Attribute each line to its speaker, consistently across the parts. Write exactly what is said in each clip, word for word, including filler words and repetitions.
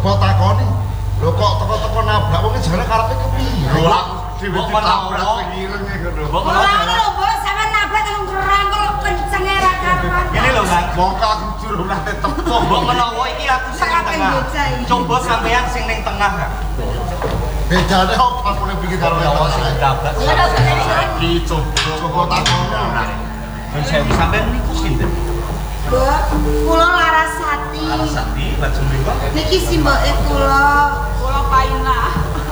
Speaker 1: coba takoni. Lho kok teko-teko nabrak wong jane karepe kepiye? Lho aku dhewe ditabrak pireng ngono.
Speaker 2: Ora lho, Mbok, sampean nabrak teng gerang kok kencenge ra karuan.
Speaker 3: Ngene lho, Bang.
Speaker 1: Mongko aku jujur ora tetep
Speaker 3: Mbok menawa iki aku sing ning tengah. Coba sampean sing ning tengah, Kak.
Speaker 1: bedane opo aku ning pinggir karo
Speaker 3: Menawa sing tabrak.
Speaker 1: Iki coba coba takoni.
Speaker 3: Dan saya sampean niku sinten?
Speaker 2: Mbok, kula Larasati.
Speaker 3: Larasati, lajeng mriku.
Speaker 2: Niki simboke kula, kula Painah.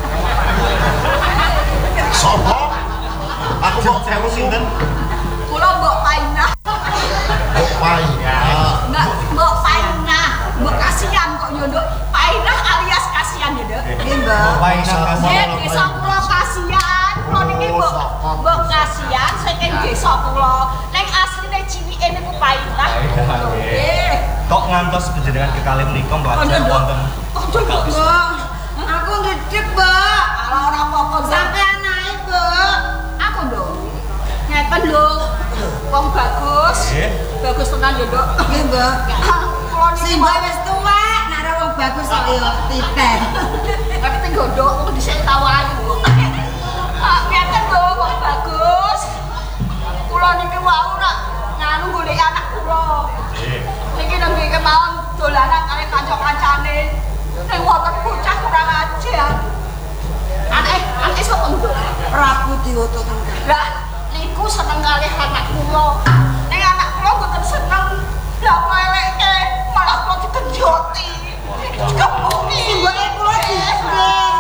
Speaker 1: Sopo? Aku kok
Speaker 3: sewu sinten?
Speaker 2: Kula Mbok Painah.
Speaker 1: Mbok Pai.
Speaker 2: Enggak, Mbok Painah. Mbok kasihan kok yo, Nduk. Painah alias kasihan yo, Nduk. Nggih, Mbok.
Speaker 3: Painah
Speaker 2: Nggih, desa kula kasihan. Kula niki Mbok Mbok kasihan saking desa kula. Ning asline ciwike niku Painah. Nggih.
Speaker 3: Kok ngantos panjenengan kekalih menika mlajar wonten
Speaker 2: Mbok. Aku ngedek, Mbok. Ala ora apa-apa sampean naik, Mbok. Aku, Nduk. Ngeten lho. Wong bagus. Bagus tenan yo, Nduk. Nggih, Mbok. Kula niki wis tuwek, nek ora wong bagus kok yo titen. Tapi teng gondok kok dhisik tahu ayu. Pak, ngeten lho wong bagus. Kula niki wau nak nganu golek anak kula. Nggih. Niki nang nggih kemawon dolanan kali kanca-kancane. Ning wonten bocah kurang ajar. Anake, anake sapa, Mbok? Prabu Diwoto Tengger. Lah, niku seneng kalih anak kula. Ning anak kula mboten seneng. Lah meleke malah kula digenjoti. Dikepung. Simboke kula dikepung.